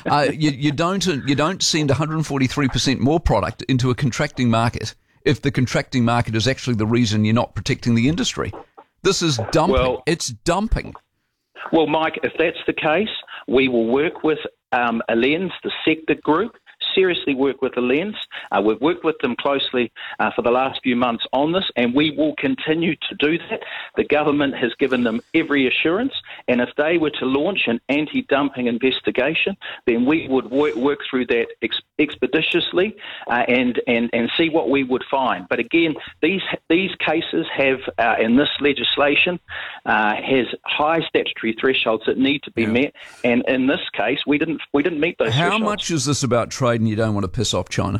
You don't send 143% more product into a contracting market if the contracting market is actually the reason you're not protecting the industry. This is dumping. Well, it's dumping. Well, Mike, if that's the case, we will work with Allianz, the sector group, seriously work with Allianz. We've worked with them closely for the last few months on this, and we will continue to do that. The government has given them every assurance, and if they were to launch an anti-dumping investigation, then we would work through that expeditiously and see what we would find. But again, these cases have, and this legislation has high statutory thresholds that need to be met, and in this case, we didn't meet those thresholds. How much is this about trade and you don't want to piss off China?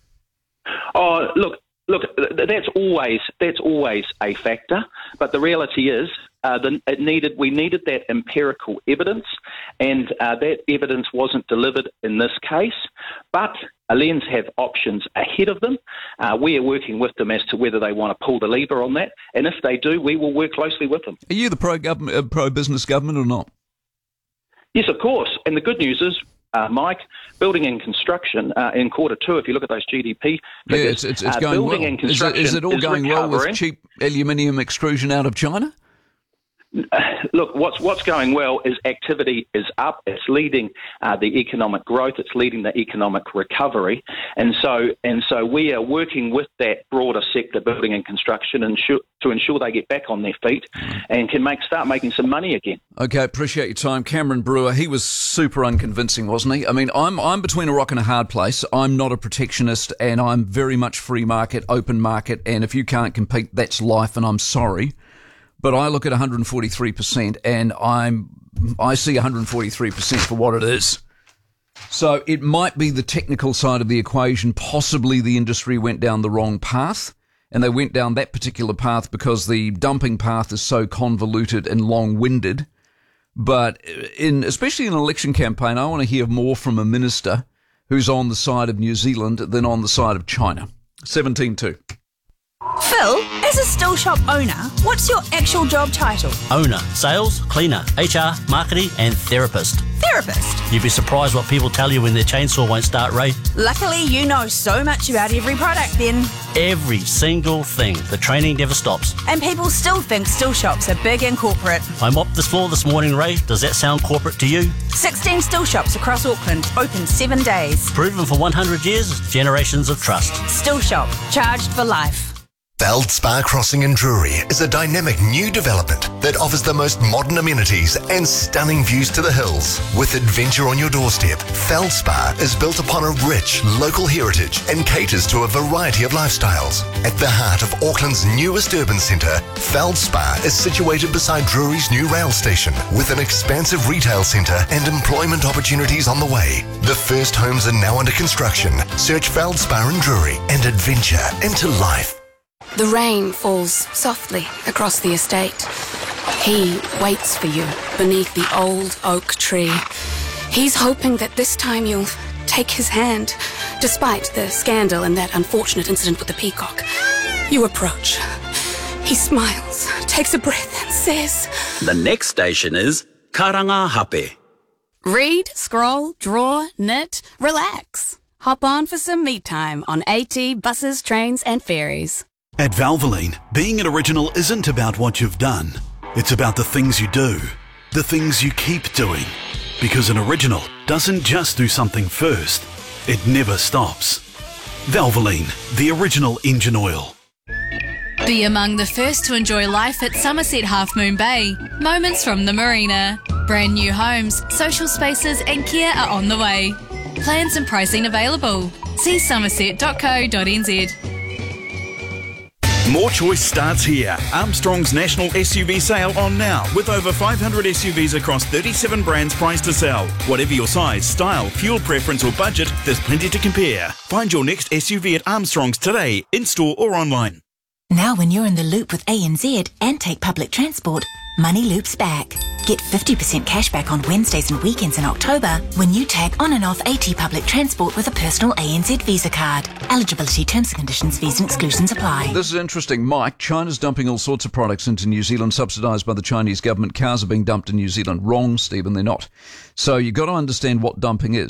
Oh, look, that's always a factor, but the reality is we needed that empirical evidence, and that evidence wasn't delivered in this case. But Allianz have options ahead of them. We are working with them as to whether they want to pull the lever on that, and if they do, we will work closely with them. Are you the pro-business government or not? Yes, of course. And the good news is, Mike, building and construction in quarter two, if you look at those GDP figures, it's going building well. and construction is it all going recovering. well with cheap aluminium extrusion out of China? Look, what's going well is activity is up. It's leading the economic growth. It's leading the economic recovery, and so we are working with that broader sector, building and construction, to ensure they get back on their feet and can start making some money again. Okay, appreciate your time, Cameron Brewer. He was super unconvincing, wasn't he? I mean, I'm between a rock and a hard place. I'm not a protectionist, and I'm very much free market, open market, and if you can't compete, that's life, and I'm sorry. But I look at 143% and I see 143% for what it is. So it might be the technical side of the equation. Possibly the industry went down the wrong path, and they went down that particular path because the dumping path is so convoluted and long-winded. But especially in an election campaign, I want to hear more from a minister who's on the side of New Zealand than on the side of China. 17-2. Phil, as a still shop owner, what's your actual job title? Owner, sales, cleaner, HR, marketing and therapist. Therapist? You'd be surprised what people tell you when their chainsaw won't start, Ray. Luckily, you know so much about every product then. Every single thing. The training never stops. And people still think still shops are big and corporate. I mopped this floor this morning, Ray. Does that sound corporate to you? 16 still shops across Auckland, open 7 days. Proven for 100 years, generations of trust. Still shop, charged for life. Feldspar Crossing in Drury is a dynamic new development that offers the most modern amenities and stunning views to the hills. With adventure on your doorstep, Feldspar is built upon a rich local heritage and caters to a variety of lifestyles. At the heart of Auckland's newest urban centre, Feldspar is situated beside Drury's new rail station with an expansive retail centre and employment opportunities on the way. The first homes are now under construction. Search Feldspar in Drury and adventure into life. The rain falls softly across the estate. He waits for you beneath the old oak tree. He's hoping that this time you'll take his hand, despite the scandal and that unfortunate incident with the peacock. You approach. He smiles, takes a breath and says, The next station is Karangahape. read, scroll, draw, knit, relax. Hop on for some me time on AT, buses, trains and ferries. At Valvoline, being an original isn't about what you've done. It's about the things you do, the things you keep doing. Because an original doesn't just do something first, it never stops. Valvoline, the original engine oil. Be among the first to enjoy life at Somerset Half Moon Bay. Moments from the marina. Brand new homes, social spaces and care are on the way. Plans and pricing available. See somerset.co.nz. More choice starts here. Armstrong's national SUV sale on now, with over 500 SUVs across 37 brands priced to sell. Whatever your size, style, fuel preference or budget, there's plenty to compare. Find your next SUV at Armstrong's today, in-store or online. Now when you're in the loop with ANZ and take public transport, money loops back. Get 50% cash back on Wednesdays and weekends in October when you tag on and off AT public transport with a personal ANZ Visa card. Eligibility, terms and conditions, visa and exclusions apply. This is interesting. Mike, China's dumping all sorts of products into New Zealand, subsidised by the Chinese government. Cars are being dumped in New Zealand. Wrong, Stephen, they're not. So you've got to understand what dumping is.